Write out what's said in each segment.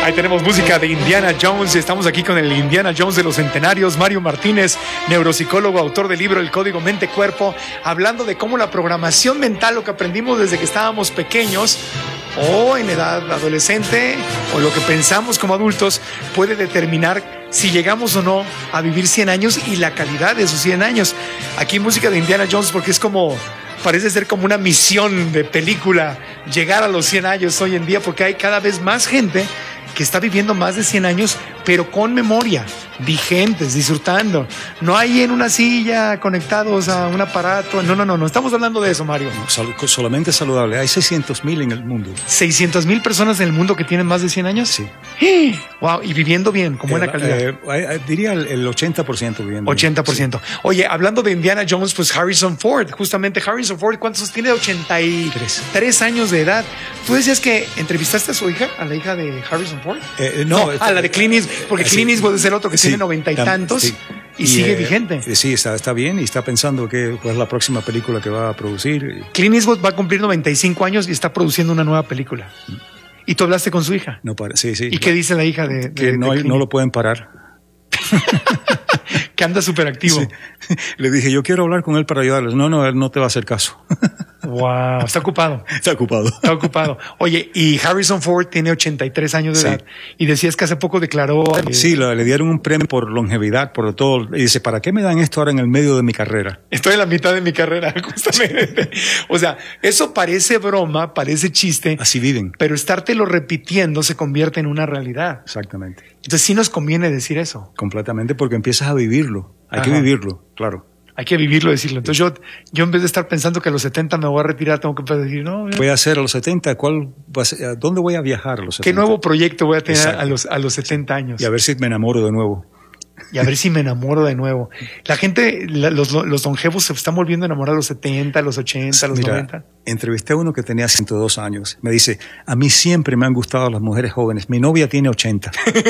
Ahí tenemos música de Indiana Jones. Estamos aquí con el Indiana Jones de los centenarios, Mario Martínez, neuropsicólogo, autor del libro El Código Mente-Cuerpo, hablando de cómo la programación mental, lo que aprendimos desde que estábamos pequeños o en edad adolescente, o lo que pensamos como adultos, puede determinar si llegamos o no a vivir 100 años y la calidad de esos 100 años. Aquí música de Indiana Jones porque es como... parece ser como una misión de película llegar a los 100 años hoy en día, porque hay cada vez más gente que está viviendo más de 100 años, pero con memoria, vigentes, disfrutando. No hay en una silla conectados a un aparato. No estamos hablando de eso, Mario. No, solamente saludable. Hay 600,000 en el mundo. ¿600,000 personas en el mundo que tienen más de 100 años? Sí. Wow, y viviendo bien, con buena calidad. Diría el 80% viviendo 80%. bien. Sí. Oye, hablando de Indiana Jones, pues Harrison Ford, justamente Harrison Ford, ¿cuántos tiene? 83 años de edad. Tú decías que entrevistaste a su hija, a la hija de Harrison Ford. No, la de Clint Eastwood, porque Clint Eastwood es el otro que tiene 90 y tantos. Sí. Y sigue vigente. Sí, está bien y está pensando que es la próxima película que va a producir. Clint Eastwood va a cumplir 95 años y está produciendo una nueva película. ¿Y tú hablaste con su hija? No, sí. ¿Y qué dice la hija de que no lo pueden parar? Que anda súper activo. Sí. Le dije, yo quiero hablar con él para ayudarles. No, él no te va a hacer caso. Wow, está ocupado. Está ocupado. Oye, y Harrison Ford tiene 83 años de edad. Y decías que hace poco declaró... Sí, le dieron un premio por longevidad, por todo. Y dice, ¿para qué me dan esto ahora en el medio de mi carrera? Estoy en la mitad de mi carrera, justamente. O sea, eso parece broma, parece chiste. Así viven. Pero estártelo repitiendo se convierte en una realidad. Exactamente. Entonces sí nos conviene decir eso. Completamente, porque empiezas a vivirlo. Hay que vivirlo, claro. Hay que vivirlo, decirlo. Entonces yo en vez de estar pensando que a los 70 me voy a retirar, tengo que decir, no. Voy a hacer a los 70, ¿dónde voy a viajar a los 70? ¿Qué nuevo proyecto voy a tener a los 70 años? Y a ver si me enamoro de nuevo. La gente, los longevos se están volviendo a enamorar a los 70, a los 80, a los 90. Entrevisté a uno que tenía 102 años. Me dice, a mí siempre me han gustado las mujeres jóvenes. Mi novia tiene 80.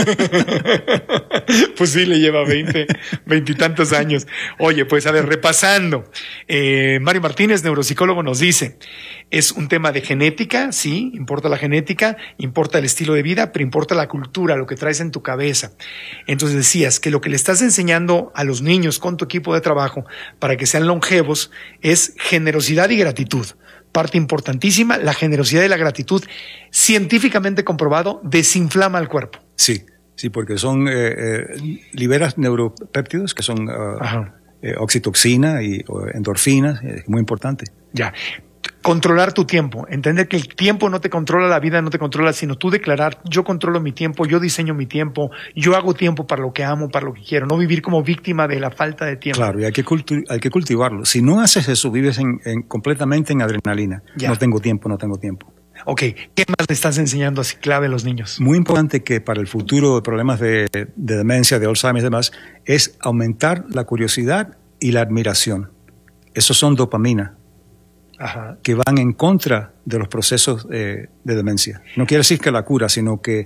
Pues sí, le lleva 20 y tantos años. Oye, pues a ver, repasando. Mario Martínez, neuropsicólogo, nos dice, es un tema de genética, sí, importa la genética, importa el estilo de vida, pero importa la cultura, lo que traes en tu cabeza. Entonces decías que lo que le estás enseñando a los niños con tu equipo de trabajo para que sean longevos es generosidad y gratitud. Parte importantísima, la generosidad y la gratitud, científicamente comprobado, desinflama el cuerpo. Sí, porque son liberas neuropéptidos que son oxitoxina y endorfinas, es muy importante. Ya. Controlar tu tiempo, entender que el tiempo no te controla, la vida no te controla, sino tú declarar, yo controlo mi tiempo, yo diseño mi tiempo, yo hago tiempo para lo que amo, para lo que quiero, no vivir como víctima de la falta de tiempo. Claro, y hay que cultivarlo. Si no haces eso, vives completamente en adrenalina. Ya. No tengo tiempo. Ok, ¿qué más le estás enseñando así clave a los niños? Muy importante que para el futuro de problemas de demencia, de Alzheimer y demás, es aumentar la curiosidad y la admiración. Esos son dopamina. Ajá. Que van en contra de los procesos de demencia. No quiere decir que la cura, sino que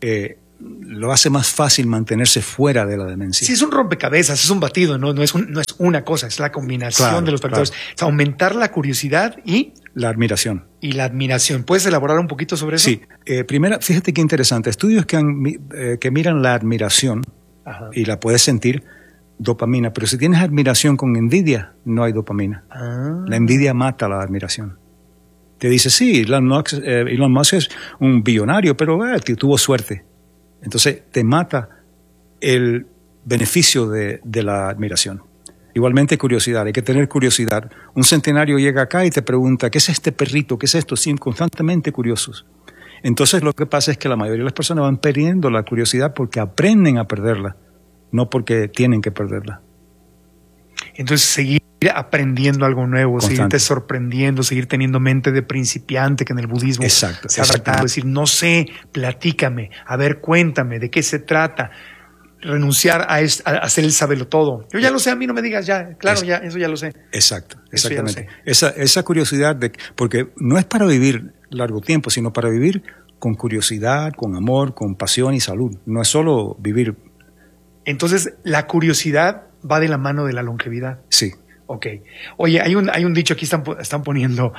lo hace más fácil mantenerse fuera de la demencia. Sí, es un rompecabezas, es un batido, no es una cosa, es la combinación de los factores. Claro. O sea, aumentar la curiosidad y... la admiración. ¿Puedes elaborar un poquito sobre eso? Sí. Primero, fíjate qué interesante. Estudios que miran la admiración, ajá, y la puedes sentir, dopamina, pero si tienes admiración con envidia, no hay dopamina. La envidia mata la admiración. Te dice, sí, Elon Musk es un billonario, pero tuvo suerte. Entonces te mata el beneficio de la admiración. Igualmente curiosidad, hay que tener curiosidad. Un centenario llega acá y te pregunta, ¿qué es este perrito? ¿Qué es esto? Sí, constantemente curiosos. Entonces lo que pasa es que la mayoría de las personas van perdiendo la curiosidad porque aprenden a perderla, no porque tienen que perderla. Entonces seguir aprendiendo algo nuevo, seguirte sorprendiendo, seguir teniendo mente de principiante, que en el budismo se ha tratado. Decir, no sé, platícame, a ver, cuéntame, ¿de qué se trata? Renunciar a hacer el sabelotodo. Yo ya lo sé, a mí no me digas ya, claro, eso ya lo sé. Exactamente. Esa curiosidad, porque no es para vivir largo tiempo, sino para vivir con curiosidad, con amor, con pasión y salud. No es solo vivir. Entonces, la curiosidad va de la mano de la longevidad. Sí. Ok. Oye, hay un dicho aquí, están poniendo,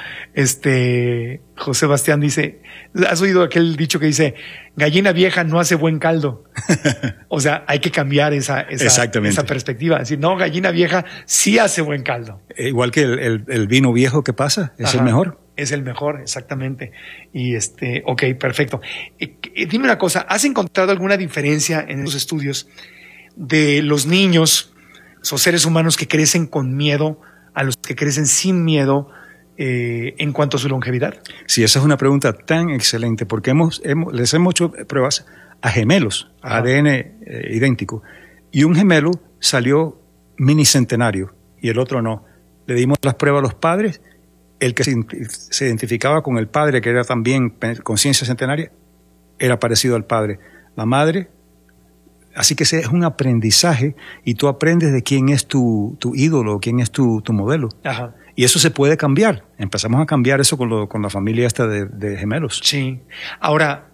José Bastián dice, ¿has oído aquel dicho que dice, gallina vieja no hace buen caldo? O sea, hay que cambiar esa perspectiva. Es decir, no, gallina vieja sí hace buen caldo. Igual que el vino viejo que pasa, es el mejor. Es el mejor, exactamente. Y ok, perfecto. Dime una cosa, ¿has encontrado alguna diferencia en los estudios de los niños, esos seres humanos que crecen con miedo, a los que crecen sin miedo, en cuanto a su longevidad? Sí, esa es una pregunta tan excelente, porque les hemos hecho pruebas a gemelos, ADN idéntico, y un gemelo salió minicentenario y el otro no. Le dimos las pruebas a los padres, el que se identificaba con el padre, que era también conciencia centenaria, era parecido al padre. La madre. Así que ese es un aprendizaje y tú aprendes de quién es tu ídolo, quién es tu modelo. Ajá. Y eso se puede cambiar. Empezamos a cambiar eso con la familia esta de gemelos. Sí. Ahora,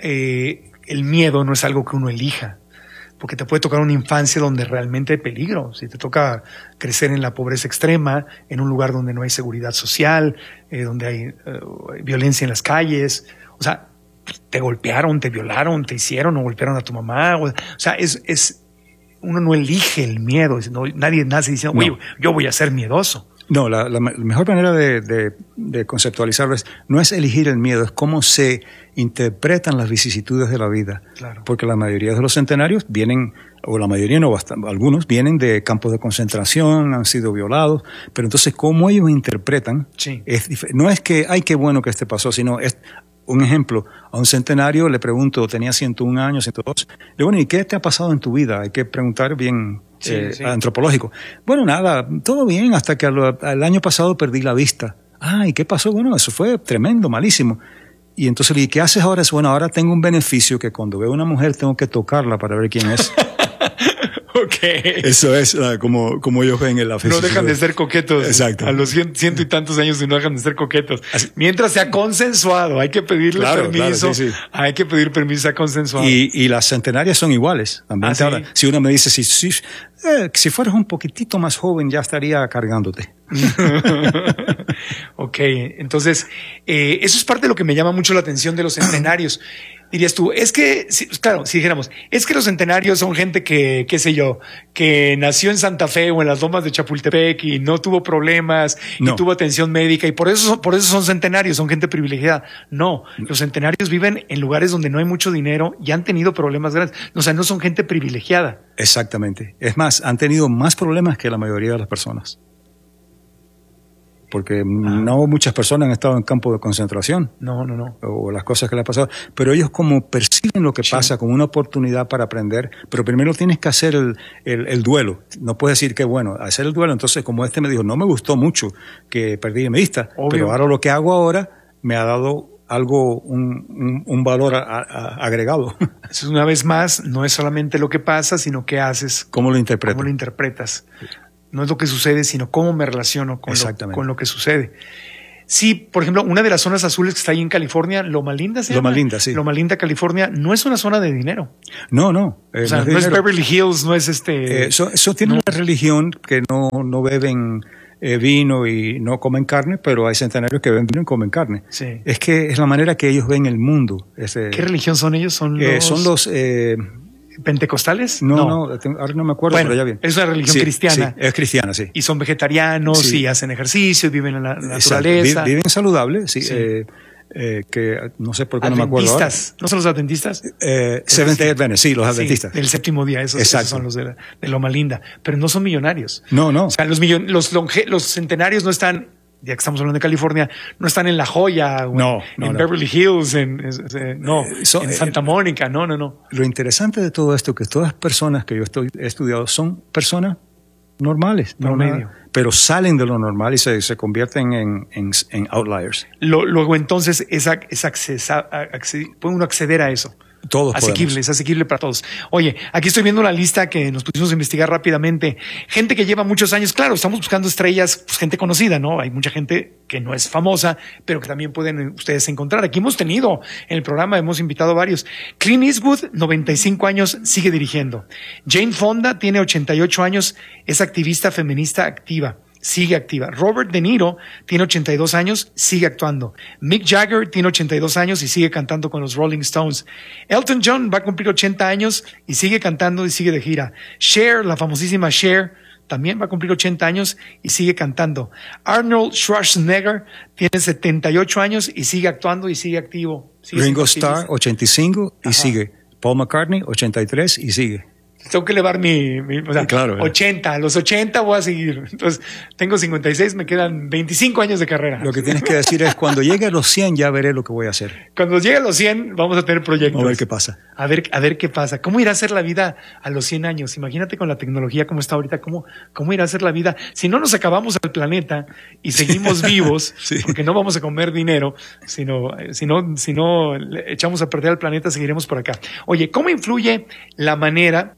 el miedo no es algo que uno elija, porque te puede tocar una infancia donde realmente hay peligro. Si te toca crecer en la pobreza extrema, en un lugar donde no hay seguridad social, donde hay violencia en las calles, o sea, te golpearon, te violaron, te hicieron o golpearon a tu mamá. O sea, uno no elige el miedo. Nadie nace diciendo, oye, yo voy a ser miedoso. No, la mejor manera de conceptualizarlo no es elegir el miedo, es cómo se interpretan las vicisitudes de la vida. Claro. Porque la mayoría de los centenarios vienen, o la mayoría no, algunos vienen de campos de concentración, han sido violados, pero entonces cómo ellos interpretan, sí, no es que, ay, qué bueno que pasó, sino es... Un ejemplo, a un centenario le pregunto, tenía 101 años, 102, le digo, bueno, ¿y qué te ha pasado en tu vida? Hay que preguntar bien antropológico. Bueno, nada, todo bien, hasta que el año pasado perdí la vista. Ah, ¿y qué pasó? Bueno, eso fue tremendo, malísimo. Y entonces le dije, ¿qué haces ahora? Bueno, ahora tengo un beneficio que cuando veo a una mujer tengo que tocarla para ver quién es. Okay. Eso es como ellos ven en la No dejan de ser coquetos. Exacto. A los ciento y tantos años no dejan de ser coquetos. Mientras sea consensuado, hay que pedirle permiso. Claro, sí. Hay que pedir permiso, sea consensuado. Y las centenarias son iguales. También ¿sí? Si uno me dice, si fueras un poquitito más joven ya estaría cargándote. Ok, entonces, eso es parte de lo que me llama mucho la atención de los centenarios. Dirías tú, es que, claro, si dijéramos, es que los centenarios son gente que, qué sé yo, que nació en Santa Fe o en las lomas de Chapultepec y no tuvo problemas y tuvo atención médica y por eso son centenarios, son gente privilegiada. No, los centenarios viven en lugares donde no hay mucho dinero y han tenido problemas grandes. O sea, no son gente privilegiada. Exactamente. Es más, han tenido más problemas que la mayoría de las personas. Porque no muchas personas han estado en campo de concentración. No. O las cosas que les han pasado. Pero ellos como perciben lo que pasa como una oportunidad para aprender, pero primero tienes que hacer el duelo. No puedes decir que bueno, hacer el duelo. Entonces, como me dijo, no me gustó mucho que perdí mi vista, pero ahora lo que hago ahora me ha dado algo, un valor agregado. Entonces, una vez más, no es solamente lo que pasa, sino qué haces. ¿Cómo lo interpretas? ¿Cómo lo interpretas? No es lo que sucede, sino cómo me relaciono con lo que sucede. Sí, por ejemplo, una de las zonas azules que está ahí en California, Loma Linda, ¿se llama? Loma Linda, sí. Loma Linda, California, no es una zona de dinero. No. O sea, no es Beverly Hills, no es Eso tiene una religión que no beben vino y no comen carne, pero hay centenarios que beben vino y comen carne. Sí. Es que es la manera que ellos ven el mundo. ¿Qué religión son ellos? Son los ¿pentecostales? No, ahora no me acuerdo, bueno, pero ya bien. Es una religión cristiana. Sí, es cristiana, sí. Y son vegetarianos y hacen ejercicio, y viven en la naturaleza. Viven saludables, sí. Que no sé por qué no me acuerdo ahora. ¿No son los adventistas? Seventh-day Adventist, sí, los adventistas. El séptimo día, esos son los de Loma Linda. Pero no son millonarios. No. O sea, los centenarios no están, ya que estamos hablando de California, no están en La Joya o en Beverly Hills, en Santa Mónica, no. Lo interesante de todo esto es que todas las personas que yo he estudiado son personas normales, promedio, pero salen de lo normal y se convierten en outliers. Luego entonces puede uno acceder a eso. Todos es asequible para todos. Oye, aquí estoy viendo la lista que nos pusimos a investigar rápidamente. Gente que lleva muchos años, claro, estamos buscando estrellas, pues gente conocida, ¿no? Hay mucha gente que no es famosa, pero que también pueden ustedes encontrar. Aquí hemos tenido en el programa, hemos invitado varios. Clint Eastwood, 95 años, sigue dirigiendo. Jane Fonda tiene 88 años, es activista feminista activa. sigue activa. Robert De Niro tiene 82 años, sigue actuando. Mick Jagger tiene 82 años y sigue cantando con los Rolling Stones. Elton John va a cumplir 80 años y sigue cantando y sigue de gira. Cher, la famosísima Cher, también va a cumplir 80 años y sigue cantando. Arnold Schwarzenegger tiene 78 años y sigue actuando y sigue activo. Ringo Starr, 85 y sigue. Paul McCartney, 83 y sigue. Tengo que elevar o sea, claro, 80, a los 80 voy a seguir. Entonces, tengo 56, me quedan 25 años de carrera. Lo que tienes que decir es, cuando llegue a los 100 ya veré lo que voy a hacer. Cuando llegue a los 100 vamos a tener proyectos. A ver qué pasa. A ver qué pasa. ¿Cómo irá a ser la vida a los 100 años? Imagínate con la tecnología como está ahorita, ¿cómo irá a ser la vida? Si no nos acabamos al planeta y seguimos vivos, sí, porque no vamos a comer dinero, si no echamos a perder al planeta, seguiremos por acá. Oye, ¿cómo influye la manera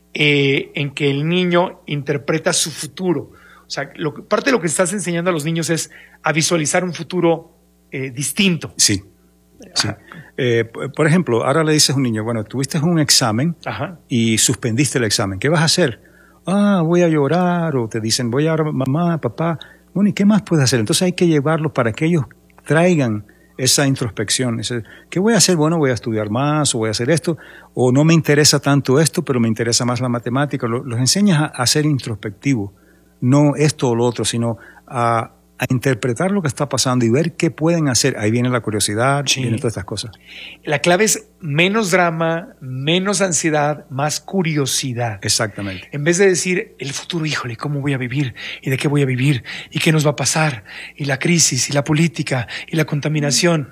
en que el niño interpreta su futuro? O sea, parte de lo que estás enseñando a los niños es a visualizar un futuro distinto. Sí. Sí. Por ejemplo, ahora le dices a un niño, bueno, tuviste un examen y suspendiste el examen. ¿Qué vas a hacer? Voy a llorar, o te dicen, voy a llorar, mamá, papá. Bueno, ¿y qué más puedes hacer? Entonces hay que llevarlos para que ellos traigan esa introspección. ¿Qué voy a hacer? Bueno, voy a estudiar más, o voy a hacer esto, o no me interesa tanto esto, pero me interesa más la matemática. Los enseñas a ser introspectivo, no esto o lo otro, sino a interpretar lo que está pasando y ver qué pueden hacer. Ahí viene la curiosidad, sí, vienen todas estas cosas. La clave es menos drama, menos ansiedad, más curiosidad. Exactamente. En vez de decir, el futuro, híjole, ¿cómo voy a vivir? ¿Y de qué voy a vivir? ¿Y qué nos va a pasar? ¿Y la crisis? ¿Y la política? ¿Y la contaminación?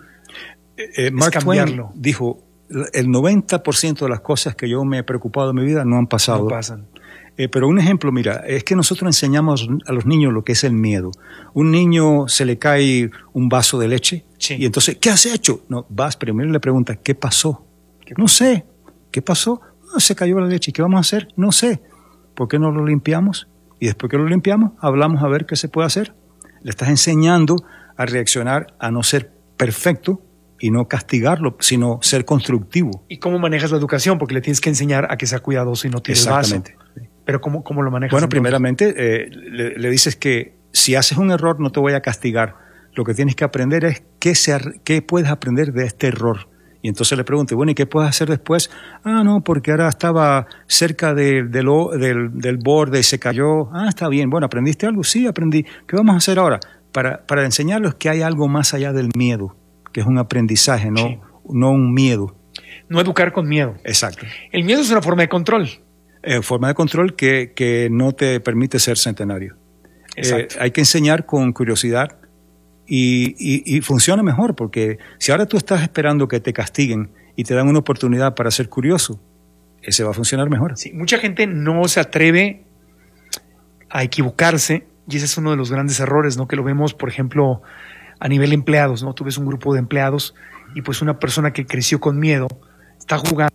Mark Twain dijo, el 90% de las cosas que yo me he preocupado en mi vida no han pasado. No pasan. Pero un ejemplo, mira, es que nosotros enseñamos a los niños lo que es el miedo. Un niño se le cae un vaso de leche, sí, y entonces, ¿qué has hecho? No, vas primero y le preguntas, ¿qué pasó? No sé. ¿Qué pasó? Se cayó la leche. ¿Qué vamos a hacer? No sé. ¿Por qué no lo limpiamos? Y después que lo limpiamos, hablamos a ver qué se puede hacer. Le estás enseñando a reaccionar, a no ser perfecto y no castigarlo, sino ser constructivo. ¿Y cómo manejas la educación? Porque le tienes que enseñar a que sea cuidadoso y no tire el vaso. Exactamente. Pero ¿cómo lo manejas? Bueno, primeramente le dices que si haces un error no te voy a castigar. Lo que tienes que aprender es qué puedes aprender de este error. Y entonces le pregunto, bueno, ¿y qué puedes hacer después? No, porque ahora estaba cerca del borde y se cayó. Está bien. Bueno, ¿aprendiste algo? Sí, aprendí. ¿Qué vamos a hacer ahora? Para enseñarles que hay algo más allá del miedo, que es un aprendizaje, sí, no un miedo. No educar con miedo. Exacto. El miedo es una forma de control. Forma de control que no te permite ser centenario. Hay que enseñar con curiosidad y funciona mejor, porque si ahora tú estás esperando que te castiguen y te dan una oportunidad para ser curioso, ese va a funcionar mejor. Sí, mucha gente no se atreve a equivocarse y ese es uno de los grandes errores, ¿no? Que lo vemos, por ejemplo, a nivel de empleados, ¿no? Tú ves un grupo de empleados y pues una persona que creció con miedo está jugando,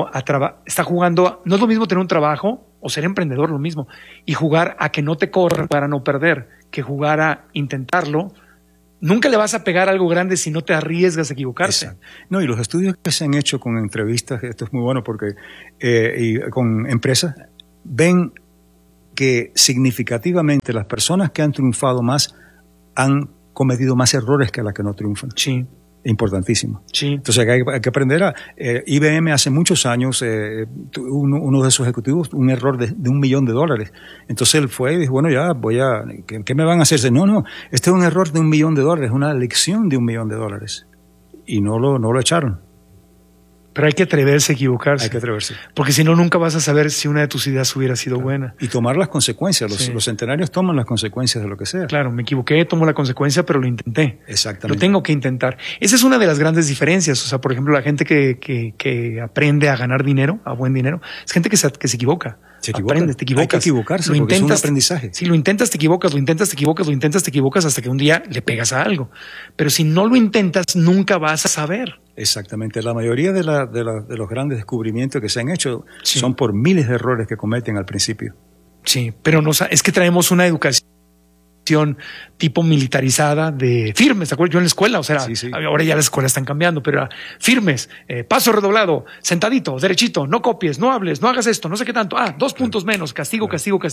no es lo mismo tener un trabajo o ser emprendedor, lo mismo, y jugar a que no te corran para no perder, que jugar a intentarlo. Nunca le vas a pegar algo grande si no te arriesgas a equivocarse. Exacto. No, y los estudios que se han hecho con entrevistas, esto es muy bueno porque y con empresas, ven que significativamente las personas que han triunfado más han cometido más errores que las que no triunfan. Sí. Importantísimo. Sí. Entonces hay que aprender IBM hace muchos años, uno de sus ejecutivos, un error de $1 millón. Entonces él fue y dijo, bueno, ya ¿qué me van a hacer? No, este es un error de $1 millón, una lección de $1 millón. Y no lo echaron. Pero hay que atreverse a equivocarse. Hay que atreverse. Porque si no, nunca vas a saber si una de tus ideas hubiera sido buena. Y tomar las consecuencias. Sí. Los centenarios toman las consecuencias de lo que sea. Claro, me equivoqué, tomo la consecuencia, pero lo intenté. Exactamente. Lo tengo que intentar. Esa es una de las grandes diferencias. O sea, por ejemplo, la gente que aprende a ganar dinero, a buen dinero, es gente que se equivoca. Se equivoca. Aprendes, te equivocas. Hay que equivocarse, porque es un aprendizaje. Si lo intentas, te equivocas, lo intentas, te equivocas hasta que un día le pegas a algo. Pero si no lo intentas, nunca vas a saber. Exactamente. La mayoría de los grandes descubrimientos que se han hecho son por miles de errores que cometen al principio. Sí, pero es que traemos una educación tipo militarizada de firmes, ¿te acuerdas? Yo en la escuela, o sea, Sí. ahora ya las escuelas están cambiando, pero era firmes, paso redoblado, sentadito, derechito, no copies, no hables, no hagas esto, no sé qué tanto, 2 puntos menos, castigo.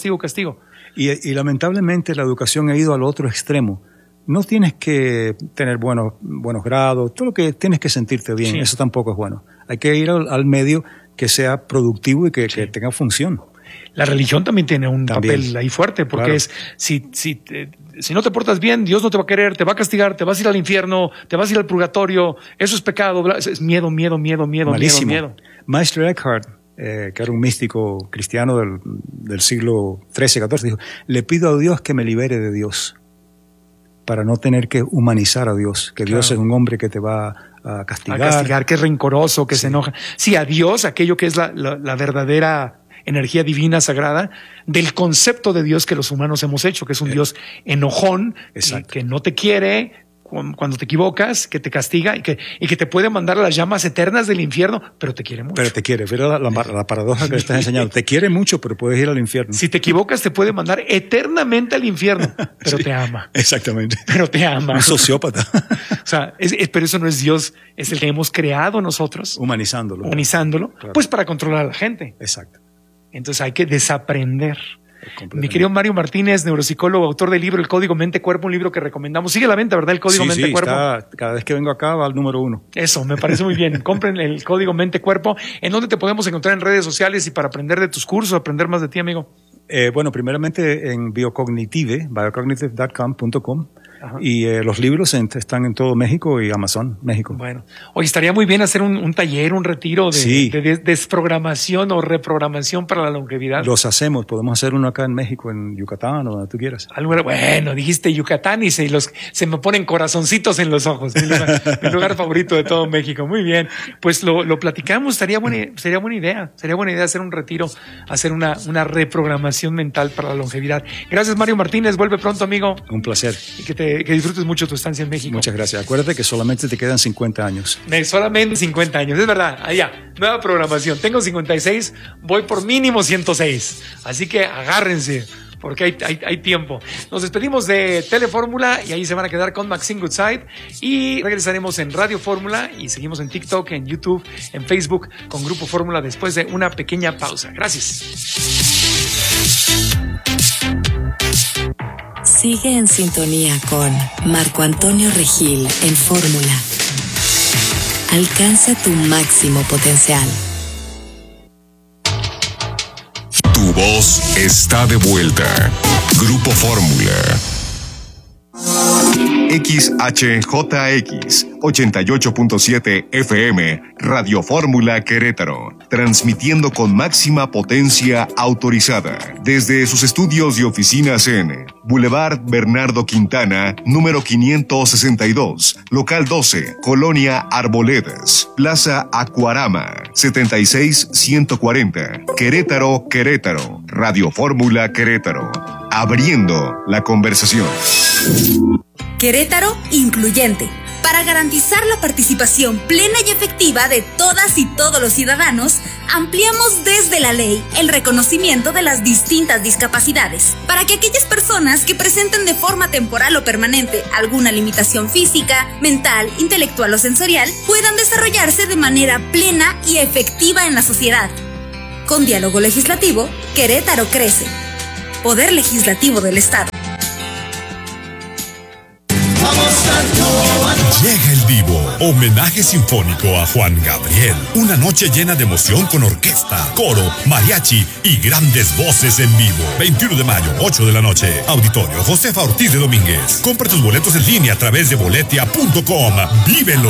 Y lamentablemente la educación ha ido al otro extremo. No tienes que tener buenos grados, todo lo que tienes que sentirte bien, Sí. eso tampoco es bueno. Hay que ir al medio que sea productivo y que tenga función. La religión también tiene un papel ahí fuerte, porque claro. es, si no te portas bien, Dios no te va a querer, te va a castigar, te vas a ir al infierno, te vas a ir al purgatorio, eso es pecado, es miedo. Malísimo. Maestro Eckhart, que era un místico cristiano del siglo XIII, XIV, dijo, le pido a Dios que me libere de Dios, para no tener que humanizar a Dios, que Dios es un hombre que te va a castigar. Que es rencoroso, que se enoja. Sí, a Dios, aquello que es la verdadera energía divina sagrada, del concepto de Dios que los humanos hemos hecho, que es un Dios enojón, que no te quiere cuando te equivocas, que te castiga y que te puede mandar a las llamas eternas del infierno, pero te quiere mucho. Pero te quiere, pero la paradoja que le estás enseñando, te quiere mucho, pero puedes ir al infierno. Si te equivocas, te puede mandar eternamente al infierno, pero te ama. Exactamente. Pero te ama. Un sociópata. O sea, pero eso no es Dios, es el que hemos creado nosotros. Humanizándolo. Claro. Pues para controlar a la gente. Exacto. Entonces hay que desaprender. Mi querido Mario Martínez, neuropsicólogo, autor del libro El Código Mente-Cuerpo, un libro que recomendamos. Sigue a la venta, ¿verdad? El Código Mente-Cuerpo. Cada vez que vengo acá va al número 1. Eso, me parece muy bien. Compren el Código Mente-Cuerpo. ¿En dónde te podemos encontrar en redes sociales y para aprender de tus cursos, aprender más de ti, amigo? Bueno, primeramente en biocognitive.com. Y los libros están en todo México y Amazon, México. Bueno, hoy estaría muy bien hacer un taller, un retiro de desprogramación o reprogramación para la longevidad. Los hacemos, podemos hacer uno acá en México, en Yucatán o donde tú quieras. Bueno, dijiste Yucatán y se me ponen corazoncitos en los ojos. Mi lugar favorito de todo México. Muy bien, pues lo platicamos, sería buena idea hacer un retiro, hacer una reprogramación mental para la longevidad. Gracias, Mario Martínez, vuelve pronto, amigo. Un placer. Y que disfrutes mucho tu estancia en México. Muchas gracias. Acuérdate que solamente te quedan 50 años. Solamente 50 años, es verdad. Allá, nueva programación. Tengo 56, voy por mínimo 106. Así que agárrense, porque hay tiempo. Nos despedimos de Telefórmula y ahí se van a quedar con Maxine Goodside. Y regresaremos en Radio Fórmula y seguimos en TikTok, en YouTube, en Facebook con Grupo Fórmula después de una pequeña pausa. Gracias. Sigue en sintonía con Marco Antonio Regil en Fórmula. Alcanza tu máximo potencial. Tu voz está de vuelta. Grupo Fórmula. XHJX 88.7 FM, Radio Fórmula Querétaro, transmitiendo con máxima potencia autorizada desde sus estudios y oficinas en Boulevard Bernardo Quintana, número 562, local 12, Colonia Arboledas, Plaza Acuarama, 76140, Querétaro, Querétaro, Radio Fórmula Querétaro, abriendo la conversación. Querétaro Incluyente. Para garantizar la participación plena y efectiva de todas y todos los ciudadanos, ampliamos desde la ley el reconocimiento de las distintas discapacidades, para que aquellas personas que presenten de forma temporal o permanente alguna limitación física, mental, intelectual o sensorial puedan desarrollarse de manera plena y efectiva en la sociedad. Con diálogo legislativo, Querétaro crece. Poder Legislativo del Estado. Llega el Divo, homenaje sinfónico a Juan Gabriel. Una noche llena de emoción con orquesta, coro, mariachi y grandes voces en vivo. 21 de mayo, 8 de la noche. Auditorio Josefa Ortiz de Domínguez. Compra tus boletos en línea a través de boletia.com. ¡Vívelo!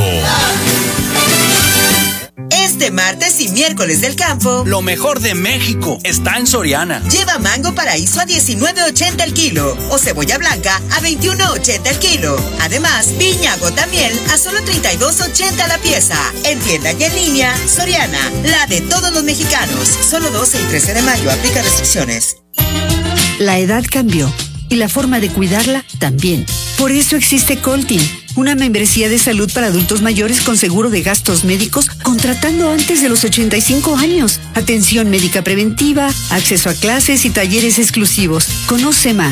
Este martes y miércoles del campo, lo mejor de México está en Soriana. Lleva mango paraíso a $19.80 el kilo o cebolla blanca a $21.80 el kilo. Además, piña gotamiel a solo $32.80 la pieza. En tienda y en línea, Soriana, la de todos los mexicanos. Solo 12 y 13 de mayo, aplica restricciones. La edad cambió y la forma de cuidarla también. Por eso existe Coltin, una membresía de salud para adultos mayores con seguro de gastos médicos contratando antes de los 85 años. Atención médica preventiva, acceso a clases y talleres exclusivos. Conoce más.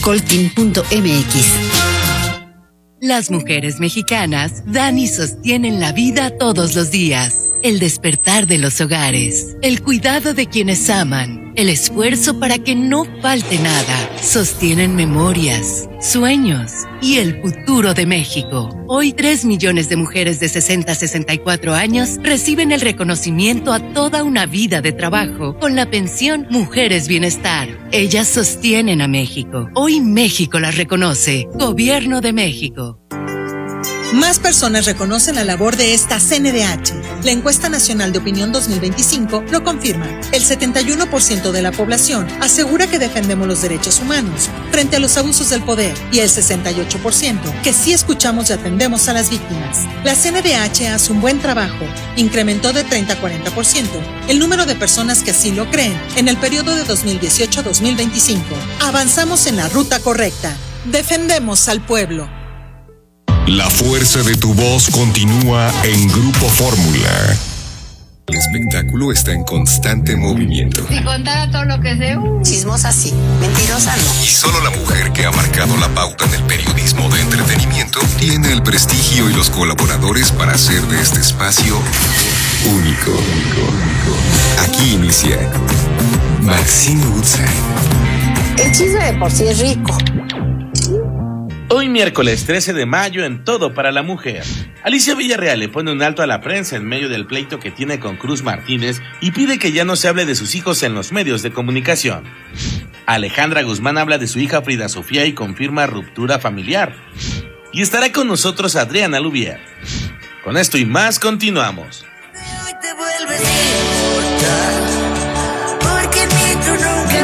coltin.mx. Las mujeres mexicanas dan y sostienen la vida todos los días. El despertar de los hogares, el cuidado de quienes aman, el esfuerzo para que no falte nada. Sostienen memorias, sueños y el futuro de México. Hoy 3 millones de mujeres de 60 a 64 años reciben el reconocimiento a toda una vida de trabajo con la pensión Mujeres Bienestar. Ellas sostienen a México. Hoy México las reconoce. Gobierno de México. Más personas reconocen la labor de esta CNDH. La encuesta nacional de opinión 2025 lo confirma. El 71% de la población asegura que defendemos los derechos humanos frente a los abusos del poder y el 68% que sí escuchamos y atendemos a las víctimas. La CNDH hace un buen trabajo. Incrementó de 30 a 40% el número de personas que así lo creen en el periodo de 2018 a 2025. Avanzamos en la ruta correcta. Defendemos al pueblo. La fuerza de tu voz continúa en Grupo Fórmula. El espectáculo está en constante movimiento. Si contara todo lo que sé, chismosa sí, mentirosa no. Y solo la mujer que ha marcado la pauta en el periodismo de entretenimiento tiene el prestigio y los colaboradores para hacer de este espacio único. Aquí inicia Maxine Woodside. El chisme de por sí es rico. Hoy miércoles 13 de mayo en Todo para la Mujer. Alicia Villarreal le pone un alto a la prensa en medio del pleito que tiene con Cruz Martínez y pide que ya no se hable de sus hijos en los medios de comunicación. Alejandra Guzmán habla de su hija Frida Sofía y confirma ruptura familiar. Y estará con nosotros Adriana Lubier. Con esto y más continuamos. Hoy te vuelves a importar, porque en mí tú nunca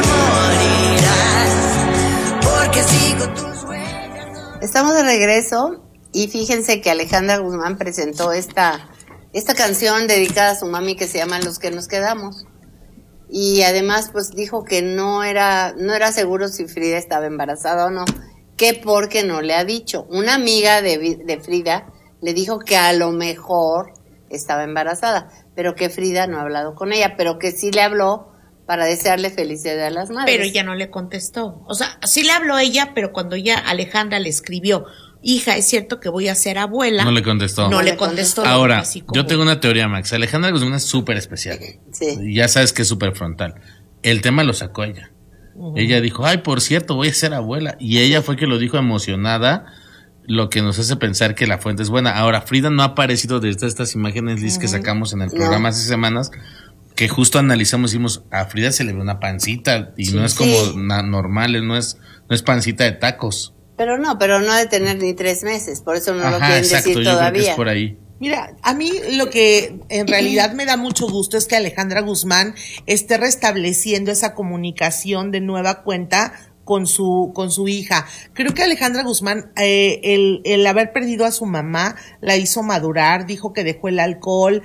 morirás, porque sigo tus sueños. Estamos de regreso y fíjense que Alejandra Guzmán presentó esta canción dedicada a su mami que se llama Los que nos quedamos. Y además pues dijo que no era seguro si Frida estaba embarazada o no, que porque no le ha dicho. Una amiga de Frida le dijo que a lo mejor estaba embarazada, pero que Frida no ha hablado con ella, pero que sí le habló para desearle felicidad a las madres. Pero ella no le contestó. O sea, sí le habló ella, pero cuando ya Alejandra le escribió, hija, es cierto que voy a ser abuela. No le contestó. No le contestó. Ahora, yo tengo una teoría, Max. Alejandra Guzmán es súper especial. Sí. Ya sabes que es súper frontal. El tema lo sacó ella. Ella dijo, ay, por cierto, voy a ser abuela. Y ella fue que lo dijo emocionada, lo que nos hace pensar que la fuente es buena. Ahora, Frida no ha aparecido desde estas imágenes, Liz, que sacamos en el programa hace semanas, que justo analizamos y dijimos, a Frida se le ve una pancita y no es como normal, no es pancita de tacos. Pero no de tener ni 3 meses, por eso no lo quieren exacto, decir yo todavía. Creo que es por ahí. Mira, a mí lo que en realidad me da mucho gusto es que Alejandra Guzmán esté restableciendo esa comunicación de nueva cuenta con su hija. Creo que Alejandra Guzmán, el haber perdido a su mamá, la hizo madurar, dijo que dejó el alcohol,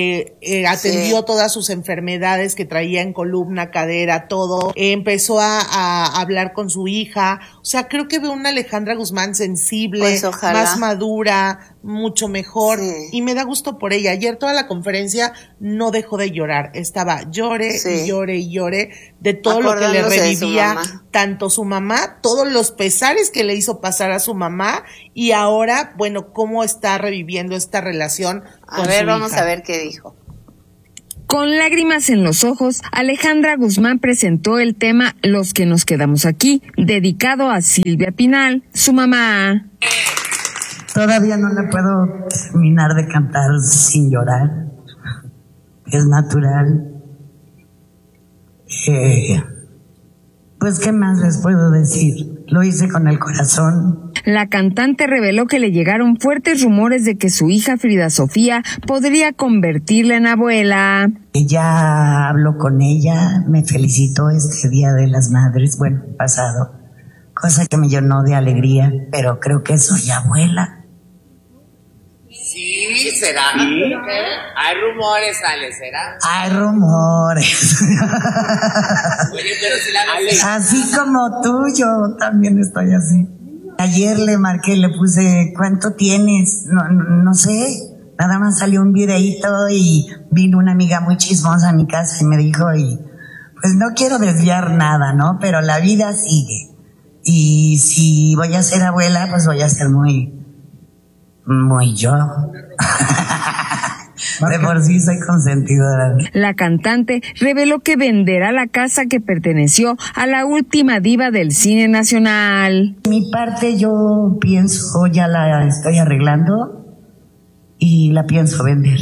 atendió todas sus enfermedades que traía en columna, cadera, todo, empezó a hablar con su hija. O sea, creo que veo una Alejandra Guzmán sensible, pues más madura, mucho mejor, y me da gusto por ella. Ayer toda la conferencia no dejó de llorar, estaba llore y llore de todo lo que le revivía tanto su mamá, todos los pesares que le hizo pasar a su mamá, y ahora, bueno, cómo está reviviendo esta relación con su hija. Vamos a ver qué dijo. Con lágrimas en los ojos, Alejandra Guzmán presentó el tema Los que nos quedamos aquí, dedicado a Silvia Pinal, su mamá. Todavía no le puedo terminar de cantar sin llorar. Es natural. Pues, ¿qué más les puedo decir? Lo hice con el corazón. La cantante reveló que le llegaron fuertes rumores de que su hija Frida Sofía podría convertirla en abuela. Ya hablo con ella, me felicitó este Día de las Madres, bueno, pasado, cosa que me llenó de alegría, pero creo que soy abuela. Sí, será. ¿Sí? Hay rumores, Ale, ¿será? Hay rumores. Oye, pero si la así como tú, yo también estoy así. Ayer le marqué, le puse, ¿cuánto tienes? No sé, nada más salió un videíto y vino una amiga muy chismosa a mi casa y me dijo, y pues no quiero desviar nada, ¿no? Pero la vida sigue. Y si voy a ser abuela, pues voy a ser muy yo. De por sí soy consentidora. La cantante reveló que venderá la casa que perteneció a la última diva del cine nacional. Mi parte yo pienso, ya la estoy arreglando y la pienso vender.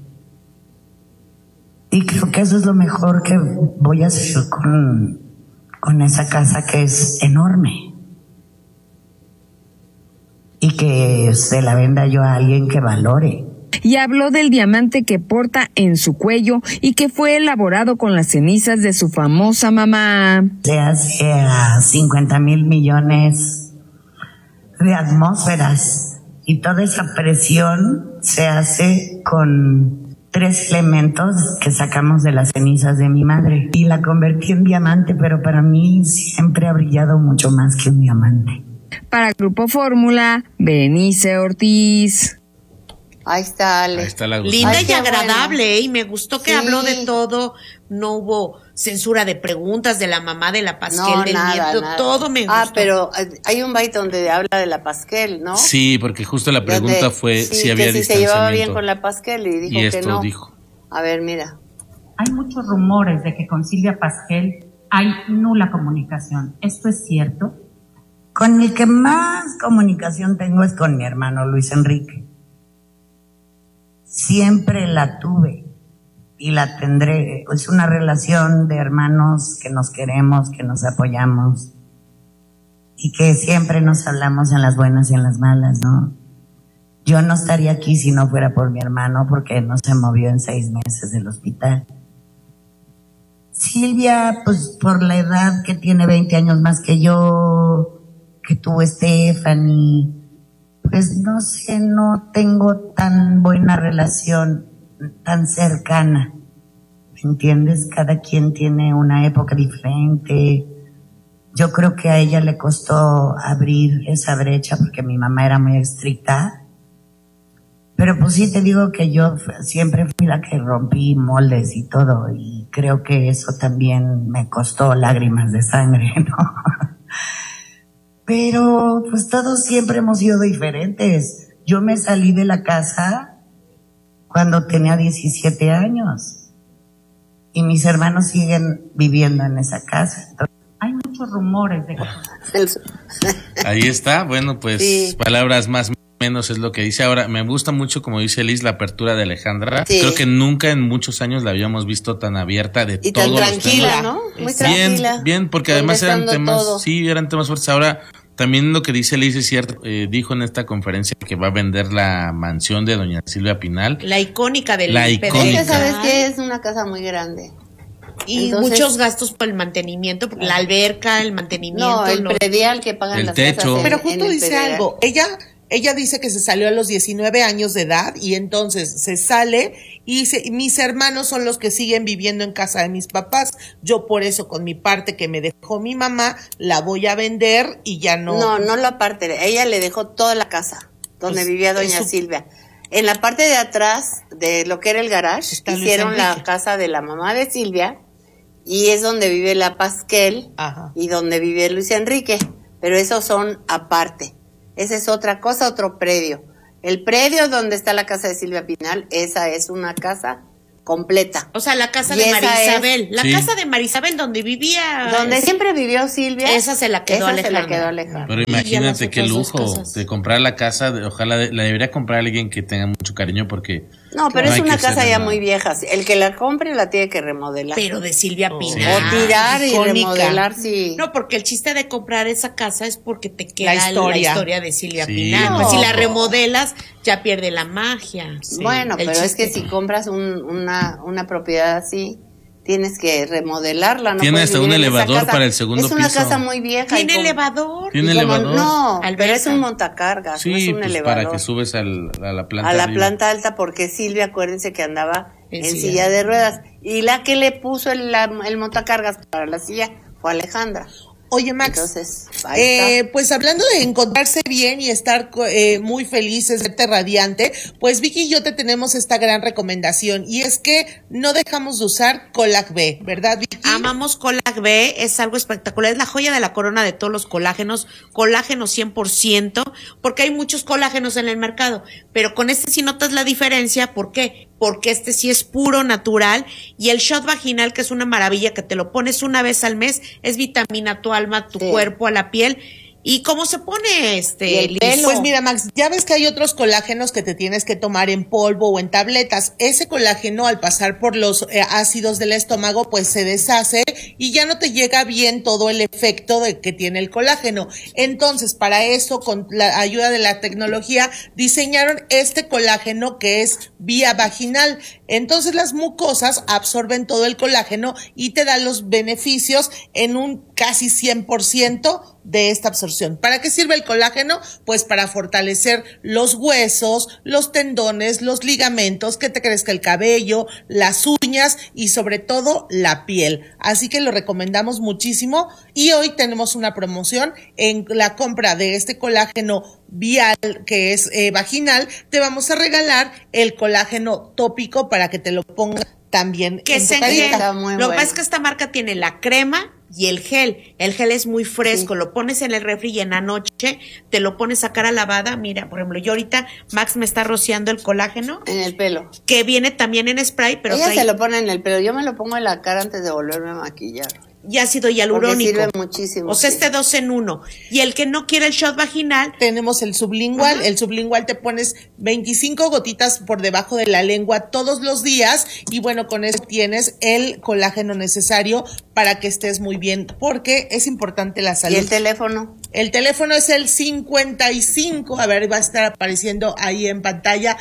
Y creo que eso es lo mejor que voy a hacer con esa casa que es enorme. Y que se la venda yo a alguien que valore. Y habló del diamante que porta en su cuello y que fue elaborado con las cenizas de su famosa mamá. Se hace a 50,000 millones de atmósferas y toda esa presión se hace con 3 elementos que sacamos de las cenizas de mi madre y la convertí en diamante, pero para mí siempre ha brillado mucho más que un diamante. Para Grupo Fórmula, Berenice Ortiz. Ahí está Ale. Ahí está la Linda Ay, y qué agradable, bueno. y me gustó que Sí. habló de todo, no hubo censura de preguntas de la mamá de la Pasquel, del nieto, todo me gustó. Pero hay un byte donde habla de la Pasquel, ¿no? Sí, porque justo la pregunta Donde- fue sí, si había que si se llevaba bien distanciamiento. con la Pasquel y dijo Y que esto no. dijo. A ver, mira. Hay muchos rumores de que con Silvia Pasquel hay nula comunicación. ¿Esto es cierto? Con el que más comunicación tengo es con mi hermano Luis Enrique. Siempre la tuve y la tendré. Es una relación de hermanos que nos queremos, que nos apoyamos y que siempre nos hablamos en las buenas y en las malas, ¿no? Yo no estaría aquí si no fuera por mi hermano porque no se movió en 6 meses del hospital. Silvia, pues por la edad que tiene 20 años más que yo, que tuvo Stephanie, pues no sé, no tengo tan buena relación, tan cercana. ¿Me entiendes? Cada quien tiene una época diferente. Yo creo que a ella le costó abrir esa brecha porque mi mamá era muy estricta. Pero pues sí te digo que yo siempre fui la que rompí moldes y todo. Y creo que eso también me costó lágrimas de sangre, ¿no? Pero pues todos siempre hemos sido diferentes. Yo me salí de la casa cuando tenía 17 años y mis hermanos siguen viviendo en esa casa. Entonces, Hay muchos rumores de que... Ahí está, bueno, pues Sí. palabras más o menos es lo que dice. Ahora, me gusta mucho, como dice Liz, la apertura de Alejandra. Sí. Creo que nunca en muchos años la habíamos visto tan abierta de Y todos tan los tranquila, temas. ¿no? Muy Bien, tranquila. bien, porque además eran Contestando temas, todo. sí, eran temas fuertes. Ahora, también lo que dice Liz es cierto. Dijo en esta conferencia que va a vender la mansión de doña Silvia Pinal. La icónica del La Pedregal. icónica. Es que sabes que es una casa muy grande. Y Entonces- muchos gastos por el mantenimiento, porque la alberca, el mantenimiento. No, el predial que pagan El las techo. casas en- Pero en justo el dice predial. algo, ella dice que se salió a los 19 años de edad y entonces se sale y dice, mis hermanos son los que siguen viviendo en casa de mis papás, yo por eso con mi parte que me dejó mi mamá la voy a vender y ya no. No la parte, ella le dejó toda la casa donde Pues, vivía doña eso- Silvia. En la parte de atrás de lo que era el garage, Está Luis hicieron la Enrique. casa de la mamá de Silvia y es donde vive la Pasquel y donde vive Luis Enrique, pero esos son aparte. Esa es otra cosa, otro predio. El predio donde está la casa de Silvia Pinal, esa es una casa completa. O sea, la casa Y de esa Marisabel. La Sí. casa de Marisabel donde vivía. Donde siempre vivió Silvia. Esa se la quedó esa se la Alejandra. quedó Alejandra. Pero Y ya las imagínate qué otras dos lujo casas. de comprar la casa. Ojalá la debería comprar alguien que tenga mucho cariño porque... No, pero no es hay una que casa hacer ya nada. muy vieja. El que la compre la tiene que remodelar. Pero de Silvia Oh. Pinal. O tirar y Icónica. remodelar, sí. No, porque el chiste de comprar esa casa es porque te queda La la historia. historia de Silvia Sí. Pinal. No. Pues si la remodelas, ya pierde la magia. Bueno, El pero es chiste. que si compras una propiedad así, tienes que remodelarla. No Tiene puedes hasta un vivir en esa elevador casa. para el segundo Es una piso. casa muy vieja. ¿Tiene y como- elevador? ¿Tiene y como- elevador? No, pero Alberca. es un montacargas, no Sí, es un pues elevador. para que subes a la planta a la arriba. planta alta, porque Silvia, acuérdense que andaba En en silla silla de de ruedas. Y la que le puso el montacargas para la silla fue Alejandra. Oye, Max, entonces, pues hablando de encontrarse bien y estar muy felices, verte radiante, pues Vicky y yo te tenemos esta gran recomendación, y es que no dejamos de usar Collac B, ¿verdad, Vicky? Amamos Collac B, es algo espectacular, es la joya de la corona de todos los colágenos, colágeno 100%, porque hay muchos colágenos en el mercado, pero con este sí notas la diferencia. ¿Por qué? Porque este sí es puro, natural, y el shot vaginal, que es una maravilla, que te lo pones una vez al mes, es vitamina a tu alma, a tu cuerpo, a la piel. ¿Y cómo se pone Pues mira, Max, ya ves que hay otros colágenos que te tienes que tomar en polvo o en tabletas. Ese colágeno, al pasar por los ácidos del estómago, pues se deshace y ya no te llega bien todo el efecto de que tiene el colágeno. Entonces, para eso, con la ayuda de la tecnología, diseñaron este colágeno que es vía vaginal. Entonces, las mucosas absorben todo el colágeno y te dan los beneficios en un casi 100% de esta absorción. ¿Para qué sirve el colágeno? Pues para fortalecer los huesos, los tendones, los ligamentos, que te crezca el cabello, las uñas y sobre todo la piel. Así que lo recomendamos muchísimo, y hoy tenemos una promoción en la compra de este colágeno vial, que es vaginal. Te vamos a regalar el colágeno tópico para que te lo pongas también que en tu carita. Lo que pasa es que esta marca tiene la crema y el gel. El gel es muy fresco, lo pones en el refri y en la noche te lo pones a cara lavada. Mira, por ejemplo, yo ahorita, Max me está rociando el colágeno. En el pelo. Que viene también en spray, pero ella se lo pone en el pelo. Yo me lo pongo en la cara antes de volverme a maquillar. Y ácido hialurónico. Porque sirve muchísimo. O sea, este 2 en 1. Y el que no quiere el shot vaginal, tenemos el sublingual. El sublingual te pones 25 gotitas por debajo de la lengua todos los días, y bueno, con eso tienes el colágeno necesario para que estés muy bien, porque es importante la salud. ¿Y el teléfono? El teléfono es el 55, a ver, va a estar apareciendo ahí en pantalla,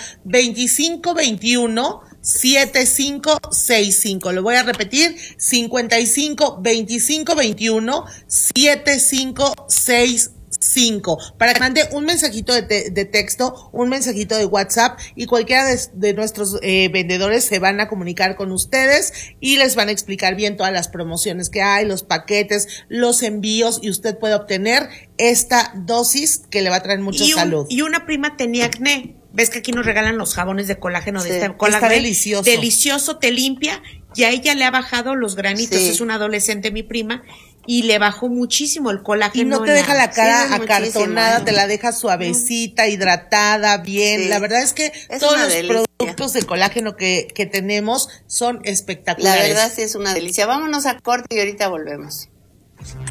2521-7565. Lo voy a repetir, 55-25-21-7565. Para que mande un mensajito de texto, un mensajito de WhatsApp, y cualquiera de nuestros vendedores se van a comunicar con ustedes y les van a explicar bien todas las promociones que hay, los paquetes, los envíos, y usted puede obtener esta dosis que le va a traer mucha salud. Y una prima tenía acné. ¿Ves que aquí nos regalan los jabones de colágeno? Sí, de este colágeno? está delicioso. Delicioso, te limpia, y a ella le ha bajado los granitos. Sí. Es una adolescente, mi prima, y le bajó muchísimo el colágeno. Y no te deja la cara acartonada, te la deja suavecita, hidratada, bien. Sí. La verdad es que todos los productos de colágeno que tenemos son espectaculares. La verdad sí es una delicia. Vámonos a corte y ahorita volvemos.